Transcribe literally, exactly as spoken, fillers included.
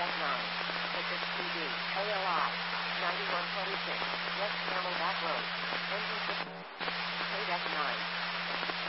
Jet nine. Tickets T D. A L I. ninety-one twenty-six. West Camelback Road. Engine